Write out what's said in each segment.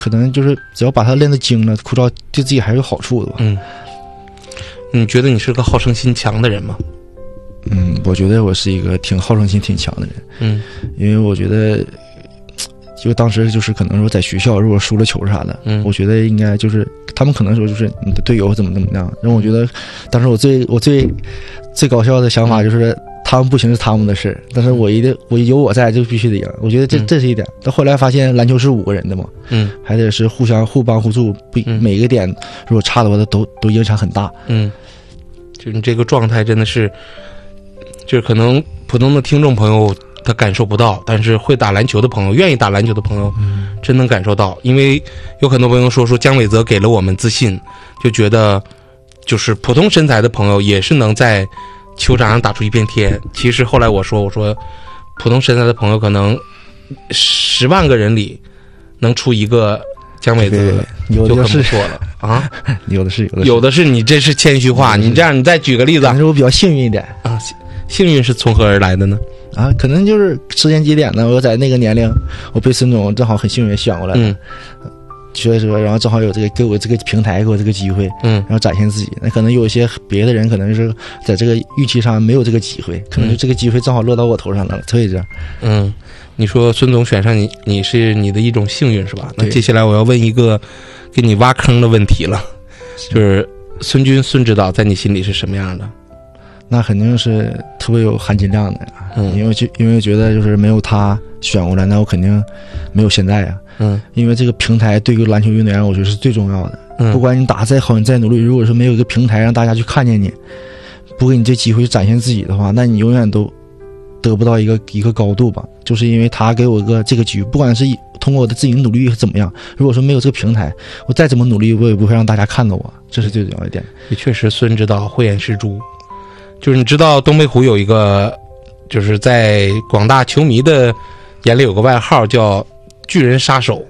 可能就是只要把它练得精了，枯燥对自己还是有好处的吧。 你觉得你是个好胜心强的人吗？ 我觉得我是一个挺好胜心挺强的人。因为我觉得，就当时就是可能说在学校如果输了球啥的，我觉得应该就是他们可能说就是你的队友怎么样，让我觉得当时我最搞笑的想法就是他们不行是他们的事，但是我有我在就必须得赢。我觉得这是一点。到后来发现篮球是5个人的嘛，还得是互帮互助，每个点如果差的话都影响很大。 就你这个状态真的是，就是可能普通的听众朋友他感受不到，但是会打篮球的朋友，愿意打篮球的朋友，真能感受到。因为有很多朋友说江伟泽给了我们自信，就觉得就是普通身材的朋友也是能在球场上打出一片天。其实后来我说普通身材的朋友可能10万个人里能出一个江伟泽， 有的就是就很不错了啊。 有的是， 你这是谦虚话。你这样，你再举个例子。 可能我比较幸运一点啊，幸运是从何而来的呢？ 可能就是时间节点呢，我在那个年龄，我被孙总正好很幸运选过来，所以说，然后正好有给我这个平台，给我这个机会，然后展现自己。那可能有一些别的人，可能是在这个预期上没有这个机会，可能就这个机会正好落到我头上了，所以这样。 你说孙总选上你是你的一种幸运是吧？那接下来我要问一个给你挖坑的问题了，就是孙指导在你心里是什么样的？ 那肯定是特别有含金量的，因为觉得就是没有他选过来，那我肯定没有现在呀。因为这个平台对于篮球运动员，我觉得是最重要的。不管你打得再好，你再努力，如果说没有一个平台让大家去看见你，不给你这机会展现自己的话，那你永远都得不到一个高度吧。就是因为他给我这个机会，不管是通过我的自己的努力怎么样，如果说没有这个平台，我再怎么努力，我也不会让大家看到我，这是最重要一点。 也确实，孙指导慧眼识珠。就是你知道东北虎有一个，就是在广大球迷的眼里有个外号叫巨人杀手，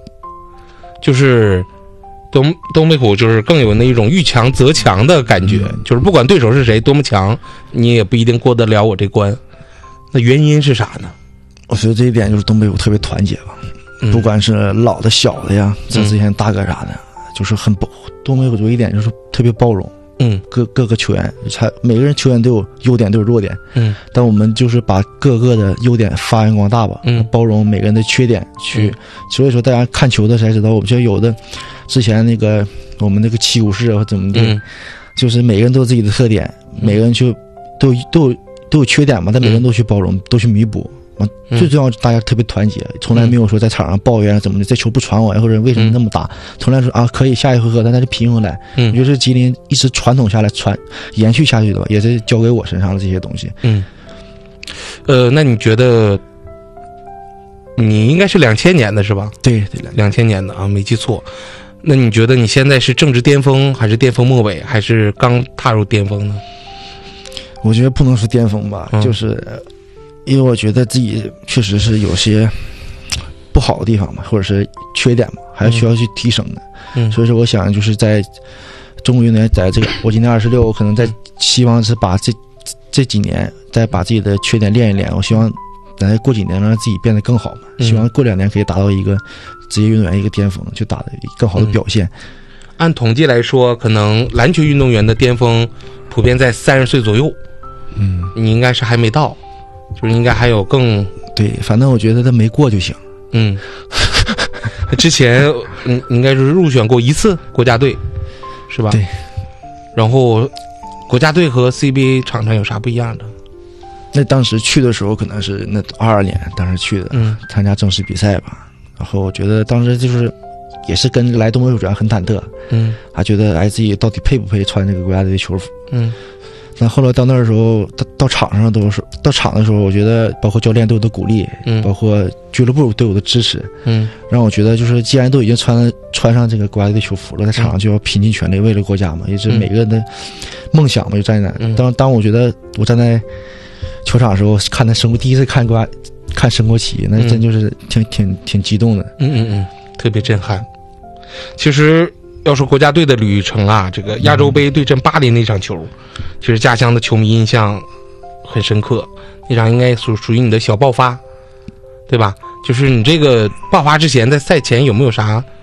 就是东北虎就是更有那一种遇强则强的感觉，就是不管对手是谁多么强，你也不一定过得了我这关。那原因是啥呢？ 我觉得这一点就是东北虎特别团结吧，不管是老的小的呀，之前大哥啥的，就是东北虎有一点就是特别包容。各个球员，每个人球员都有优点，都有弱点。但我们就是把各个的优点发扬光大吧，包容每个人的缺点去。所以说大家看球的才知道，我们就有的之前我们那个七武士或怎么的，就是每个人都有自己的特点，每个人就都有缺点嘛，但每个人都去包容，都去弥补。最重要大家特别团结，从来没有说在场上抱怨怎么的，这球不传我呀，或者为什么那么打，从来说可以下一回合，但是拼回来。我觉得是吉林一直传统下来延续下去的吧，也是交给我身上的这些东西。 那你觉得你应该是2000年的是吧？ 对 ，2000年的啊，没记错。那你觉得你现在是正值巅峰，还是巅峰末尾，还是刚踏入巅峰呢？ 我觉得不能说巅峰吧，就是因为我觉得自己确实是有些不好的地方嘛，或者是缺点嘛，还是需要去提升的。所以说我想就是在中国运动员，在这个我今年26，我可能在希望是把这几年再把自己的缺点练一练，我希望再过几年让自己变得更好嘛，希望过2年可以达到一个职业运动员一个巅峰，就打的更好的表现。 按统计来说，可能篮球运动员的巅峰普遍在30岁左右。你应该是还没到，就是应该还有更对，反正我觉得他没过就行。 之前应该是入选过1次国家队，是吧？ 对。 然后国家队和 CBA 场上有啥不一样的？ 那当时去的时候可能是那22年，当时去的，参加正式比赛吧。然后我觉得当时就是也是跟来东北虎主要很忐忑，还觉得自己到底配不配穿这个国家队的球服。但后来到那儿的时候，到场上到场的时候，我觉得包括教练对我的鼓励，包括俱乐部对我的支持，让我觉得就是既然都已经穿上这个国家队的球服了，在场上就要拼尽全力为了国家嘛，也是每个人的梦想嘛，就站在那。当我觉得我站在球场的时候，看他第一次看升国旗，那真就是挺激动的。 特别震撼。其实要说国家队的旅程啊，这个亚洲杯对阵巴林那场球，其实家乡的球迷印象很深刻。那场应该属于你的小爆发，对吧？就是你这个爆发之前，在赛前有没有啥